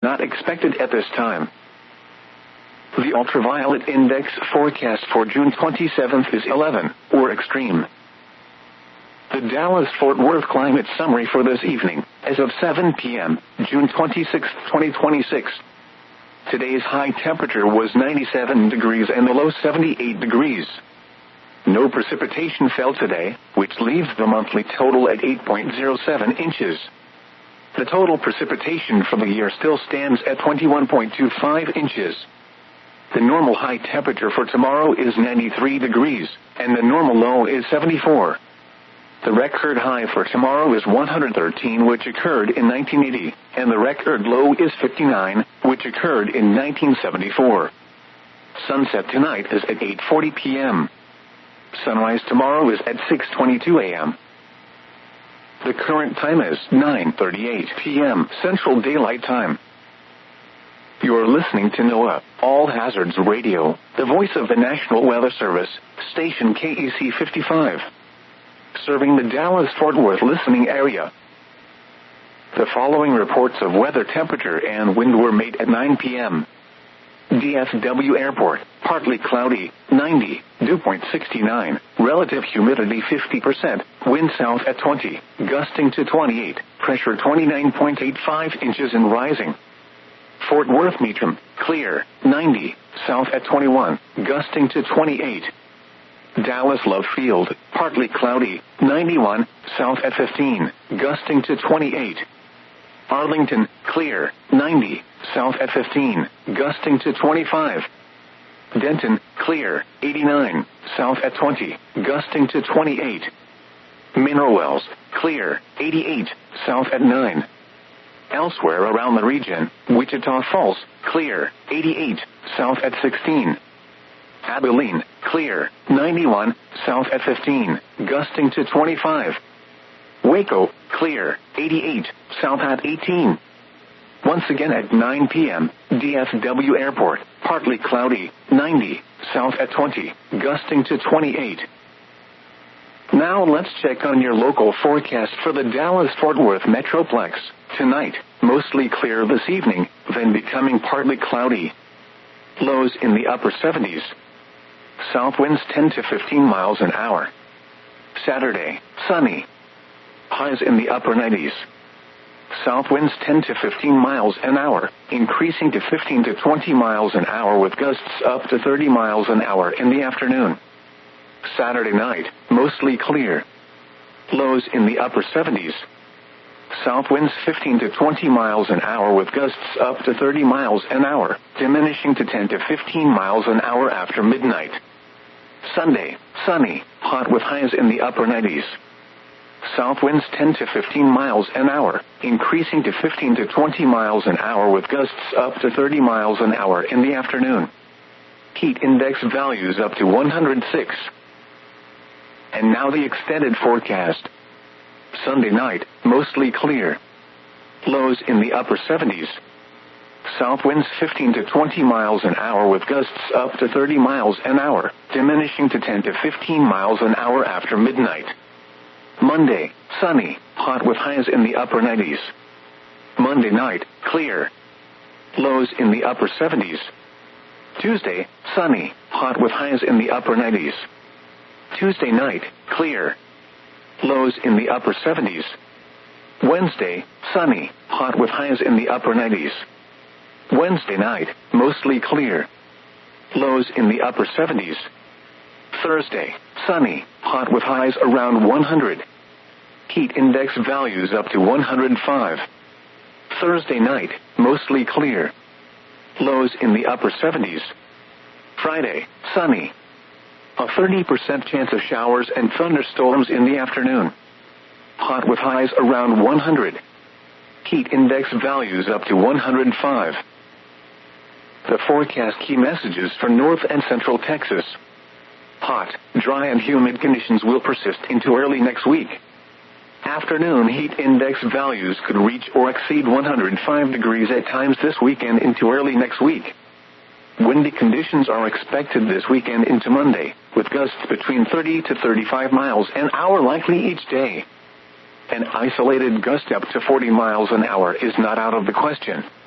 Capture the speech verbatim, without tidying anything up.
Not expected at this time. The ultraviolet index forecast for June twenty-seventh is eleven, or extreme. The Dallas-Fort Worth climate summary for this evening, as of seven p.m., June twenty-sixth, twenty twenty-six. Today's high temperature was ninety-seven degrees and the low seventy-eight degrees. No precipitation fell today, which leaves the monthly total at eight point zero seven inches. The total precipitation for the year still stands at twenty-one point two five inches. The normal high temperature for tomorrow is ninety-three degrees, and the normal low is seventy-four. The record high for tomorrow is one hundred thirteen, which occurred in nineteen eighty, and the record low is fifty-nine, which occurred in nineteen seventy-four. Sunset tonight is at eight forty p.m. Sunrise tomorrow is at six twenty-two a.m. The current time is nine thirty-eight p.m. Central Daylight Time. You're listening to NOAA, All Hazards Radio, the voice of the National Weather Service, station K E C fifty-five. Serving the Dallas-Fort Worth listening area. The following reports of weather temperature and wind were made at nine p.m. D F W Airport, partly cloudy, ninety, dew point sixty-nine, relative humidity fifty percent, wind south at twenty, gusting to twenty-eight, pressure twenty-nine point eight five inches and rising. Fort Worth Meacham, clear, ninety, south at twenty-one, gusting to twenty-eight. Dallas Love Field, partly cloudy, ninety-one, south at fifteen, gusting to twenty-eight. Arlington, clear, ninety, south at fifteen, gusting to twenty-five. Denton, clear, eighty-nine, south at twenty, gusting to twenty-eight. Mineral Wells, clear, eighty-eight, south at nine. Elsewhere around the region, Wichita Falls, clear, eighty-eight, south at sixteen. Abilene, clear, ninety-one, south at fifteen, gusting to twenty-five. Waco, clear, eighty-eight, south at eighteen. Once again at nine p.m., D F W Airport, partly cloudy, ninety, south at twenty, gusting to twenty-eight. Now let's check on your local forecast for the Dallas-Fort Worth Metroplex. Tonight, mostly clear this evening, then becoming partly cloudy. Lows in the upper seventies. South winds ten to fifteen miles an hour. Saturday, sunny. Highs in the upper nineties. South winds ten to fifteen miles an hour, increasing to fifteen to twenty miles an hour with gusts up to thirty miles an hour in the afternoon. Saturday night, mostly clear. Lows in the upper seventies. South winds fifteen to twenty miles an hour with gusts up to thirty miles an hour, diminishing to ten to fifteen miles an hour after midnight. Sunday, sunny, hot with highs in the upper nineties. South winds ten to fifteen miles an hour, increasing to fifteen to twenty miles an hour with gusts up to thirty miles an hour in the afternoon. Heat index values up to one hundred six. And now the extended forecast. Sunday night, mostly clear. Lows in the upper seventies. South winds fifteen to twenty miles an hour with gusts up to thirty miles an hour, diminishing to ten to fifteen miles an hour after midnight. Monday, sunny, hot with highs in the upper nineties. Monday night, clear. Lows in the upper seventies. Tuesday, sunny, hot with highs in the upper nineties. Tuesday night, clear. Lows in the upper seventies. Wednesday, sunny, hot with highs in the upper nineties. Wednesday night, mostly clear. Lows in the upper seventies. Thursday, sunny, hot with highs around one hundred. Heat index values up to one hundred five. Thursday night, mostly clear. Lows in the upper seventies. Friday, sunny. A thirty percent chance of showers and thunderstorms in the afternoon. Hot with highs around one hundred. Heat index values up to one hundred five. The forecast key messages for North and Central Texas. Hot, dry and humid conditions will persist into early next week. Afternoon heat index values could reach or exceed one hundred five degrees at times this weekend into early next week. Windy conditions are expected this weekend into Monday, with gusts between thirty to thirty-five miles an hour likely each day. An isolated gust up to forty miles an hour is not out of the question.